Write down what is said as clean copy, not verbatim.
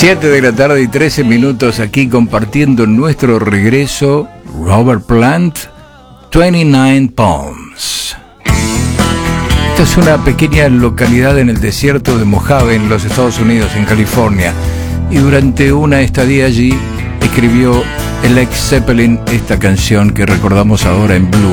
7 de la tarde y 13 minutos aquí compartiendo nuestro regreso. Robert Plant, 29 Palms. Esta es una pequeña localidad en el desierto de Mojave, en los Estados Unidos, en California. Y durante una estadía allí escribió el ex Zeppelin esta canción que recordamos ahora en Blue.